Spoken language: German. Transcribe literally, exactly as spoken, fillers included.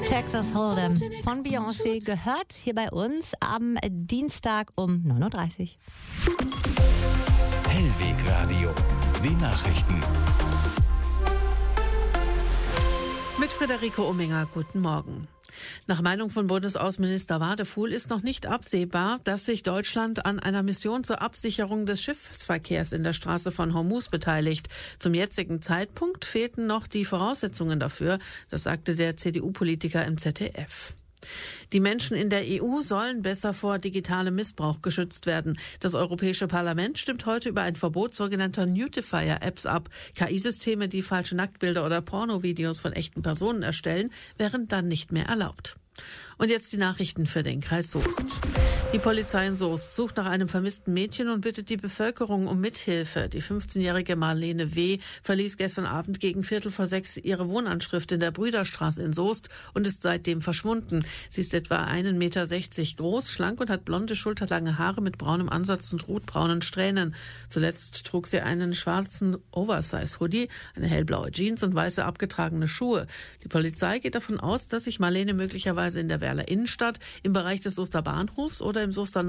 Texas Hold'em von Beyoncé gehört hier bei uns am Dienstag um neun Uhr dreißig. Hellwegradio, die Nachrichten. Mit Friederike Ominger, guten Morgen. Nach Meinung von Bundesaußenminister Wadefuhl ist noch nicht absehbar, dass sich Deutschland an einer Mission zur Absicherung des Schiffsverkehrs in der Straße von Hormuz beteiligt. Zum jetzigen Zeitpunkt fehlten noch die Voraussetzungen dafür, das sagte der C D U-Politiker im Z D F. Die Menschen in der E U sollen besser vor digitalem Missbrauch geschützt werden. Das Europäische Parlament stimmt heute über ein Verbot sogenannter Nudify-Apps ab. K I-Systeme, die falsche Nacktbilder oder Pornovideos von echten Personen erstellen, wären dann nicht mehr erlaubt. Und jetzt die Nachrichten für den Kreis Soest. Die Polizei in Soest sucht nach einem vermissten Mädchen und bittet die Bevölkerung um Mithilfe. Die fünfzehnjährige Marlene W. verließ gestern Abend gegen Viertel vor sechs ihre Wohnanschrift in der Brüderstraße in Soest und ist seitdem verschwunden. Sie ist etwa einen Meter sechzig groß, schlank und hat blonde, schulterlange Haare mit braunem Ansatz und rotbraunen Strähnen. Zuletzt trug sie einen schwarzen Oversize-Hoodie, eine hellblaue Jeans und weiße abgetragene Schuhe. Die Polizei geht davon aus, dass sich Marlene möglicherweise in der Werler Innenstadt, im Bereich des Soester Bahnhofs oder im Soester